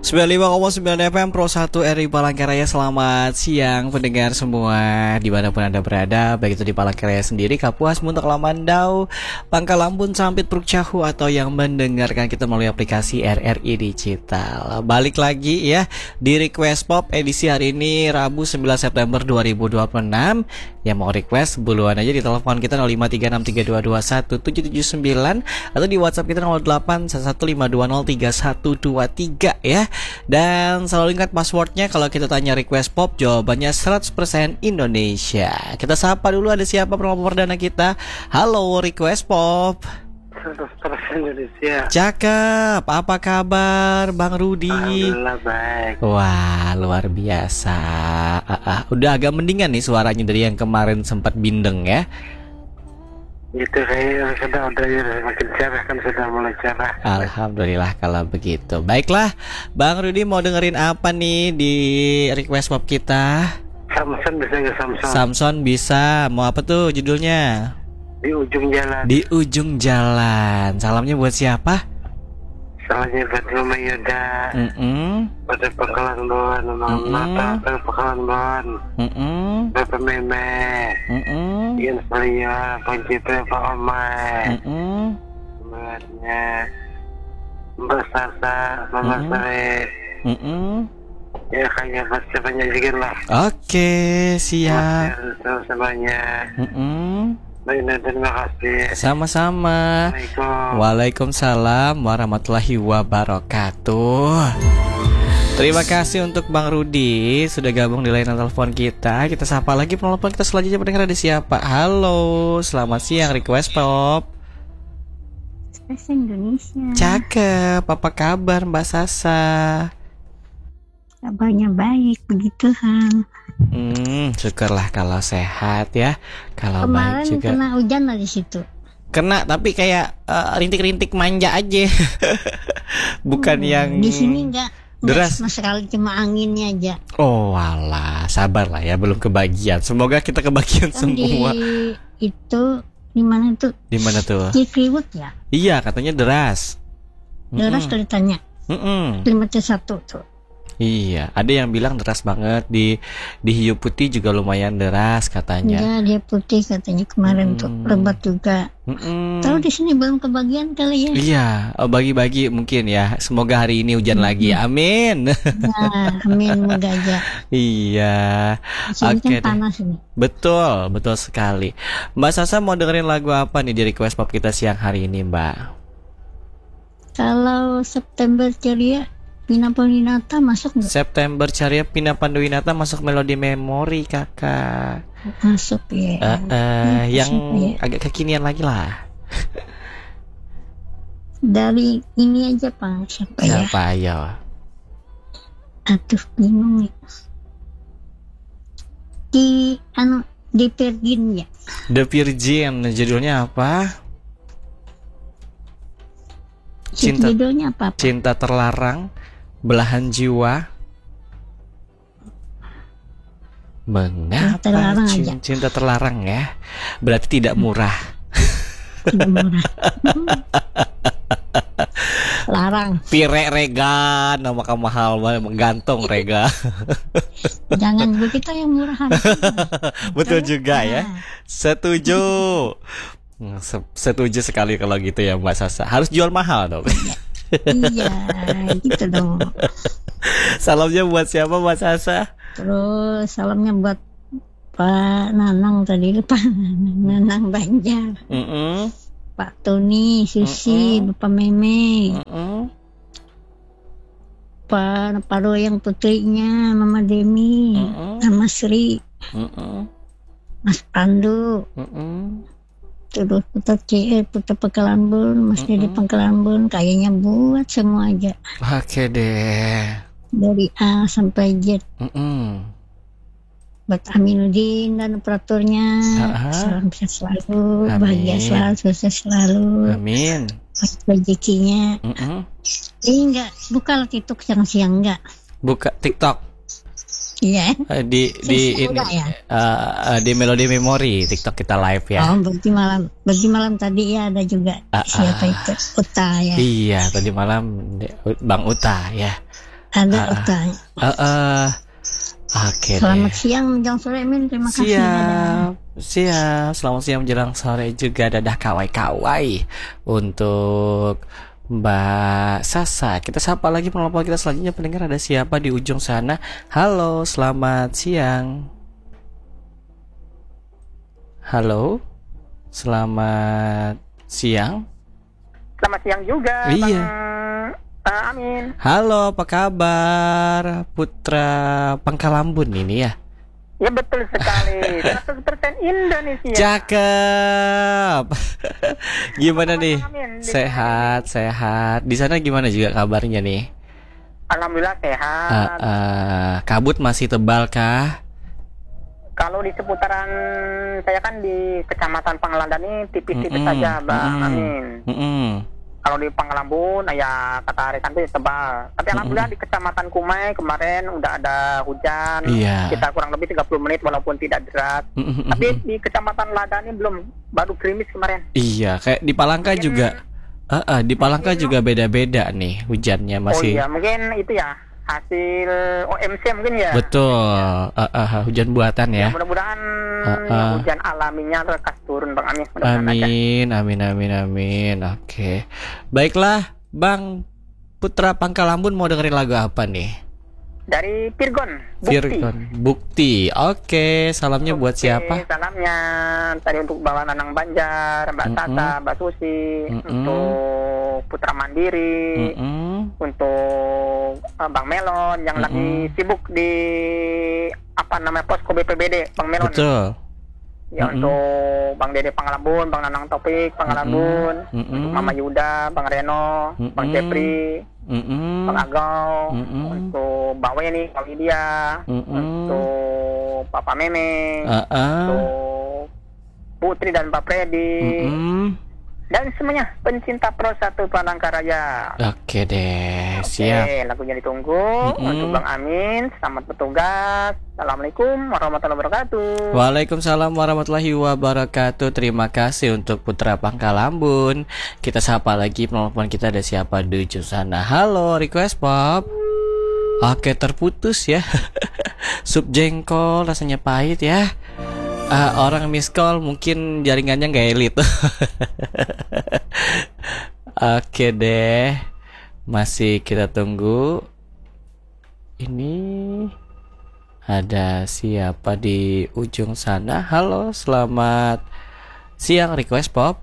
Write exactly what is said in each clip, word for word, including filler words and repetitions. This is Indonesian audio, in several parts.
sembilan puluh lima koma sembilan F M Pro satu R I Palangkaraya. Selamat siang pendengar semua dimanapun Anda berada, baik itu di Palangkaraya sendiri, Kapuas, Muntak, Lamandau, Pangkal Lampun, Sampit, Pruk Cahu, atau yang mendengarkan kita melalui aplikasi R R I Digital. Balik lagi ya di Request Pop edisi hari ini Rabu sembilan September dua ribu dua puluh enam. Yang mau request buruan aja di telepon kita nol lima tiga enam tiga dua dua satu tujuh tujuh sembilan atau di WhatsApp kita nol delapan satu satu lima dua nol tiga satu dua tiga ya. Dan selalu ingat passwordnya kalau kita tanya request pop, jawabannya seratus persen Indonesia. Kita sapa dulu, ada siapa promo perdana kita? Halo request pop. seratus persen Indonesia. Cakep, apa kabar Bang Rudi? Alhamdulillah baik. Wah, luar biasa. Ah, ah, udah agak mendingan nih suaranya dari yang kemarin sempat bindeng ya. Gitu kayak sudah udah ya, makin cerah kan, sudah mulai cerah. Alhamdulillah kalau begitu. Baiklah, Bang Rudi mau dengerin apa nih di request pop kita? Samson bisa nggak Samson? Samson bisa. Mau apa tuh judulnya? Di ujung jalan. Di ujung jalan. Salamnya buat siapa? Salahnya buat Mama Yoda. Mm-mm. Pada Pekalan Bon, Mama Mata, pada Pekalan Bon. Mm-mm. Bapak Meme. Mm-mm. Ian Salia, Pancitra, Pak Omai. Mm-mm. Sebenarnya Mbak Sasa, Mama Mm-mm. Sare. Mm-mm. Ya kayaknya pasti banyak juga lah. Oke, siap. Terima banyak. Mm-mm. Baik, terima kasih. Sama-sama. Assalamualaikum. Waalaikumsalam warahmatullahi wabarakatuh. Terima kasih untuk Bang Rudi sudah gabung di layanan telepon kita. Kita sapa lagi penelpon kita selanjutnya, pendengar ada siapa? Halo, selamat siang request pop. Bahasa Indonesia. Cakep, apa kabar Mbak Sasa? Kabarnya baik, begitu Han. Hmm, syukurlah kalau sehat ya. Kalau Kemarin baik juga. kena hujan lah di situ. Kena tapi kayak uh, rintik-rintik manja aja. Bukan Hmm, yang di sini enggak deras. sama sekali, cuma anginnya aja. Oh walah, sabar lah ya, belum kebagian. Semoga kita kebagian Kan semua. di itu di mana tuh? Di mana tuh? Di Kriwut ya. Iya, katanya deras. Deras Mm-mm. kelihatannya. Mm-mm. Kilometer satu tuh. Iya, ada yang bilang deras banget di di Hiu Putih juga lumayan deras katanya. Enggak, dia putih katanya kemarin tuh, Hmm. lebat juga. Mm-mm. Tahu di sini belum kebagian kali ya. Iya, oh, bagi-bagi mungkin ya. Semoga hari ini hujan lagi. Amin. Nah, amin, moga aja. Iya. Di sini Oke kan deh. panas ini. Betul, betul sekali. Mbak Sasa mau dengerin lagu apa nih di request pop kita siang hari ini, Mbak? Kalau September ceria, Pina Paninata masuk nggak? September Ceria Pina Panduwinata masuk melodi memori kakak. Masuk ya. Eh, eh, yang Siapa ya? agak kekinian lagi lah. Dari ini aja Pak, siapa ya? Siapa ayo? Aduh bingung ya. Di anu di Virgin ya. The Virgin, judulnya apa? Cinta Judulnya apa? Pak? Cinta Terlarang, Belahan Jiwa. Mengapa Terlarang cin- aja. cinta terlarang ya? Berarti tidak murah. Tidak murah. Larang. Pire Rega, nama kamu mahal banget, menggantung Rega. Jangan begitu yang murahan. Betul juga ya. Nah, Setuju. Se- Setuju sekali kalau gitu ya Mbak Sasa. Harus jual mahal dong. iya, gitu dong. Salamnya buat siapa Mbak Sasa? Terus salamnya buat Pak Nanang tadi, Pak Nanang Banjar, Mm-mm. Pak Tony, Susi, Mm-mm. Bapak Meme, Mm-mm. Pak Paroyang putrinya, Mama Demi, Mm-mm. Mama Sri, Mm-mm. Mas Pandu, Mm-mm. terus Putra C E, Putra Pekalambun, Mas Dede Mm-mm. Pekalambun, kayaknya buat semua aja. Oke deh. Dari A sampai Z. Mm-mm. Buat Aminuddin dan operatornya, Aha. salam sehat selalu, Amin. bahagia selalu, sukses selalu, Amin. rezekinya. Mm-mm. Ini enggak, buka lah TikTok siang-siang enggak. Buka TikTok. Iya. Eh, di di Sisi ini muda ya? eh, eh, di Melodi Memori TikTok kita live ya. Oh, berarti malam, berarti malam tadi ya ada juga Ah, siapa ah. itu Uta ya. Iya, tadi malam de- Bang Uta ya. Ada Ah, ah. Ustaz. Eh, eh. Oke Selamat deh. siang menjelang sore Min. Terima kasih. Dadah. Siap, siap. Selamat siang menjelang sore juga. Dadah kawai-kawai untuk Mbak Sasa. Kita sapa lagi penelpon kita selanjutnya, pendengar ada siapa di ujung sana? Halo, selamat siang. Halo, selamat siang. Selamat siang juga, Iya. Bang uh, Amin. Halo, apa kabar? Putra Pangkalambun ini ya. Ya betul sekali, seratus persen Indonesia. Cakep. Gimana nih? Bang Amin? Di- Sehat, sehat. Di sana gimana juga kabarnya nih? Alhamdulillah sehat. Eh, eh, kabut masih tebal kah? Kalau di seputaran saya kan di Kecamatan Pangalandan ini tipis-tipis Mm-mm, saja, Bang mm-mm, Amin. mm-mm. Kalau di Pangalambun, ya kata Arisan itu tebal. Tapi alhamdulillah di Kecamatan Kumai kemarin udah ada hujan. Iya. Kita kurang lebih tiga puluh menit walaupun tidak deras. Mm-mm, Tapi mm-mm. di Kecamatan Ladani belum, baru gerimis kemarin. Iya, kayak di Palangka juga. Eh, eh, di Palangka juga beda-beda nih hujannya Oh masih. iya, mungkin itu ya hasil O M C mungkin ya. Betul. Eh, eh, hujan buatan Ya, ya. mudah-mudahan Uh-uh. hujan alaminya lekas turun, Bang Amin. Mudah-mudahan aja. Amin, amin, amin, amin. Oke. Baiklah, Bang Putra Pangkalambun mau dengerin lagu apa nih? Dari Virgon, Bukti. Virgon Bukti. Oke, salamnya buat Oke, siapa? Salamnya tadi untuk Bawa Nanang Banjar, Mbak Mm-mm. Tata, Mbak Susi, Mm-mm. untuk Putra Mandiri, Mm-mm. untuk uh, Bang Melon yang Mm-mm. lagi sibuk di apa namanya posko B P B D, Bang Melon. Betul. Ya Mm-mm. untuk Bang Dede Pangalambun, Bang Nanang Topik Pangalambun, Mm-mm. untuk Mama Yuda, Bang Reno, Bang Mm-mm. Jepri, Mm-mm. Bang Agau, Mm-mm. untuk Mbak Weni, Mbak Widya, Mm-mm. untuk Papa Meme, Ah, ah. untuk Putri dan Pak Freddy, Mm-mm. dan semuanya pencinta Pro satu Palangkaraya. Oke deh, siap. Oke, lagunya ditunggu. Mm-mm. Untuk Bang Amin, selamat bertugas. Assalamualaikum warahmatullahi wabarakatuh. Waalaikumsalam warahmatullahi wabarakatuh. Terima kasih untuk Putra Pangkalambun. Kita sapa lagi penelpon kita, ada siapa di ujung sana? Halo, request pop. Oke, terputus ya. Sup jengkol rasanya pahit ya. Ah, orang miss call mungkin jaringannya nggak elit. Oke deh, masih kita tunggu. Ini ada siapa di ujung sana? Halo, selamat siang request pop.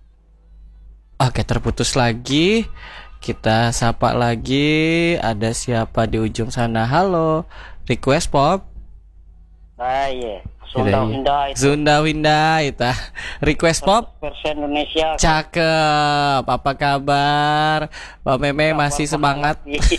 Oke, terputus lagi. Kita sapa lagi. Ada siapa di ujung sana? Halo, request pop. Ah, iya. Sunda Iya, iya. Winda itu Sunda Winda itu. Request pop. persen Indonesia. Cakep. Apa kabar? Pak Meme masih semangat?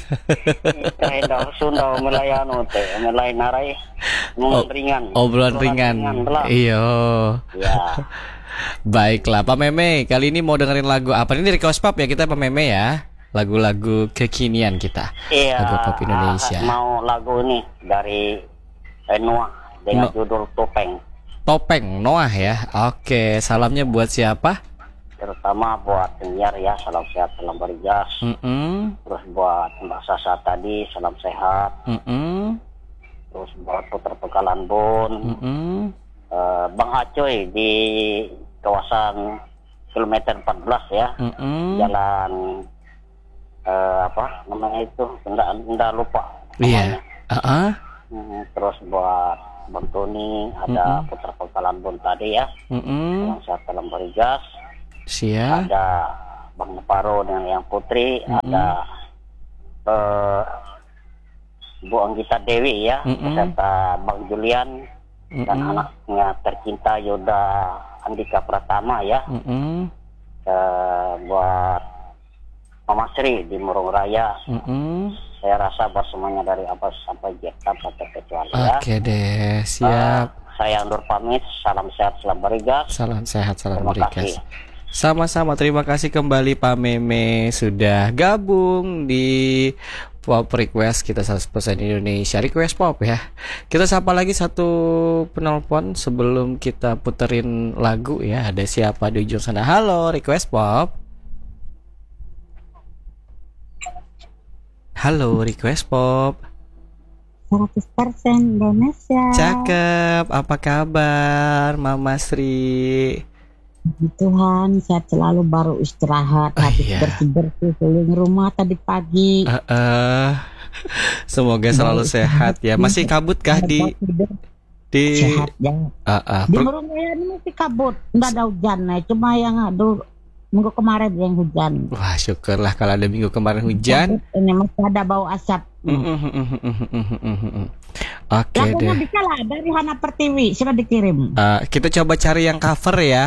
Kayak Sunda mulai anu teh, mulai narai Oh, ngomong ringan. Obrolan ringan. lah. Iya. Ya. Baiklah, Pak Meme. Kali ini mau dengerin lagu apa? Ini request pop ya kita, Pak Meme ya. Lagu-lagu kekinian kita. Iya. Lagu pop Indonesia. Mau lagu ini dari Noah dengan No- judul Topeng. Topeng Noah ya. Oke, salamnya buat siapa? Terutama buat penyiar ya, salam sehat, salam berjas. Mm-mm. Terus buat Mbak Sasa tadi, salam sehat. Mm-mm. Terus buat Putra Pangkalambun, Mm-mm. eh, Bang Acoy di kawasan kilometer empat belas ya, Mm-mm. jalan eh, apa namanya itu, enggak enggak lupa Iya. namanya. Ah. Hmm, terus buat Bang Tony, ada Mm-mm. Putra Pangkalambun tadi ya, Mm-mm. salam sehat, salam berjas. Siap. Ada Bang Neparo dengan yang Putri, Mm-mm. ada eh, Bu Anggita Dewi ya, Mm-mm. beserta Bang Julian dan Mm-mm. anaknya tercinta Yoda Andika Pratama ya. Mm-mm. Eh, buat Mama Sri di Murung Raya. Mm-mm. Saya rasa buat semuanya dari Abbas sampai J K tak terkecuali ya. Oke deh, siap. Eh, saya undur pamit. Salam sehat, salam bergas. Salam sehat, salam Terima berikas. kasih. Sama-sama, terima kasih kembali Pak Meme sudah gabung di Pop Request kita seratus persen Indonesia Request Pop ya. Kita sapa lagi satu penelpon sebelum kita puterin lagu ya. Ada siapa di ujung sana? Halo, Request Pop. Halo, request pop. seratus persen Indonesia. Cakep. Apa kabar, Mama Sri? Tuhan, sehat selalu, baru istirahat, Oh, habis iya. bersih-bersih keliling rumah tadi pagi. Eh, eh. Semoga selalu sehat ya. Masih kabut kah di di Sehat ya. Eh, eh. Di Per- Murung Raya ini masih kabut, nggak ada hujan nih. Cuma yang aduh, minggu kemarin yang hujan. Wah, syukurlah kalau ada minggu kemarin hujan. Kabut, ini masih ada bau asap. Oke Lagunya deh. bisa lah dari Hana Pertiwi, sudah dikirim. Eh, kita coba cari yang cover ya.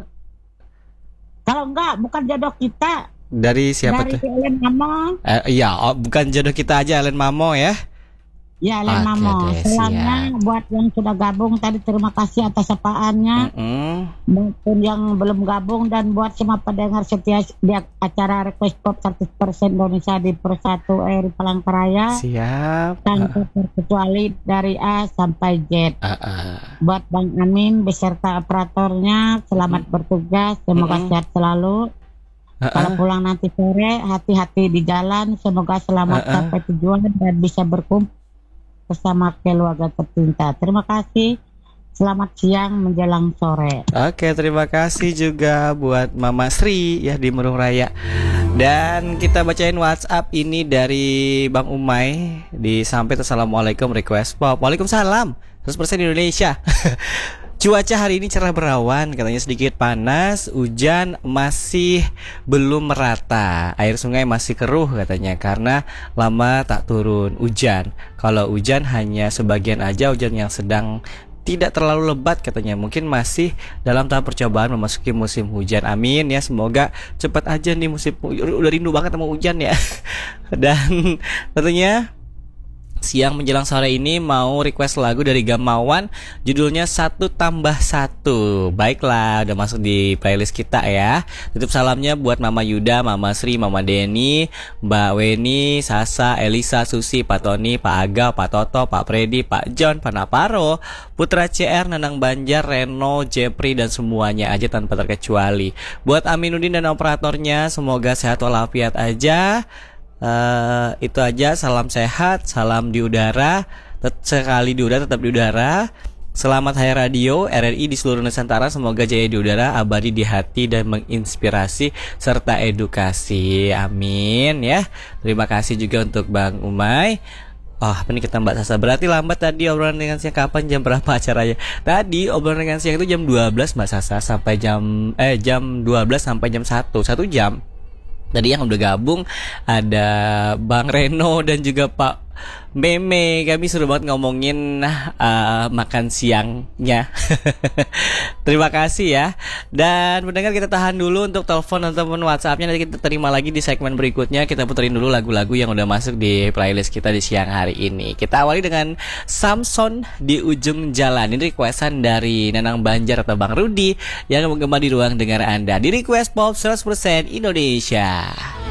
Kalau enggak, bukan jodoh kita, Dari siapa dari tuh? Ellen Mamo. Eh, iya, oh, bukan jodoh kita aja, Alen Mamo ya. Ya, Ellen Oke Mamo. deh, Selama buat yang sudah gabung tadi, terima kasih atas sapaannya. Mm-mm. Maupun yang belum gabung, dan buat semua pendengar setia di acara Request Pop seratus persen Indonesia di Persatu R I Palangkaraya, Siap. tanpa terkecuali dari A sampai Z. Ah, ah. Buat Bang Amin beserta operatornya, selamat bertugas, semoga Mm-mm. sehat selalu. Ah, Kalau ah. pulang nanti sore, hati-hati di jalan, semoga selamat Ah, ah. sampai tujuan dan bisa berkumpul bersama keluarga tercinta. Terima kasih. Selamat siang menjelang sore. Oke, terima kasih juga buat Mama Sri ya di Murung Raya. Dan kita bacain WhatsApp ini dari Bang Umay di sampit Assalamualaikum request pop. Waalaikumsalam. seratus persen Indonesia. Cuaca hari ini cerah berawan, katanya sedikit panas, hujan masih belum merata, air sungai masih keruh katanya karena lama tak turun hujan. Kalau hujan hanya sebagian aja, hujan yang sedang, tidak terlalu lebat katanya. Mungkin masih dalam tahap percobaan memasuki musim hujan. Amin ya, semoga cepat aja nih musim. Udah rindu banget sama hujan ya. Dan tentunya siang menjelang sore ini mau request lagu dari Gamawan, judulnya Satu Tambah Satu. Baiklah, udah masuk di playlist kita ya. Tutup salamnya buat Mama Yuda, Mama Sri, Mama Denny, Mbak Weni, Sasa, Elisa, Susi, Pak Tony, Pak Aga, Pak Toto, Pak Freddy, Pak John, Pak Naparo, Putra C R, Nanang Banjar, Reno, Jepri, dan semuanya aja tanpa terkecuali. Buat Aminuddin dan operatornya, semoga sehat walafiat aja. Uh, itu aja, salam sehat, salam di udara, tet- sekali di udara tetap di udara. Selamat Hari Radio R R I di seluruh Nusantara, semoga jaya di udara, abadi di hati, dan menginspirasi serta edukasi. Amin ya. Terima kasih juga untuk Bang Umay. Oh, apa nih kita Mbak Sasa? Berarti lambat tadi obrolan dengan siang, kapan, jam berapa acaranya? Tadi obrolan dengan siang itu jam dua belas Mbak Sasa, sampai jam eh jam dua belas sampai jam satu, satu jam. Tadi yang udah gabung ada Bang Reno dan juga Pak Meme. Kami seru banget ngomongin uh, makan siangnya. Terima kasih ya. Dan pendengar, kita tahan dulu untuk telepon ataupun WhatsAppnya. Nanti kita terima lagi di segmen berikutnya. Kita puterin dulu lagu-lagu yang udah masuk di playlist kita di siang hari ini. Kita awali dengan Samson di Ujung Jalan. Ini requestan dari Nanang Banjar atau Bang Rudi yang menggema di ruang dengar Anda. Di Request Pop seratus persen Indonesia.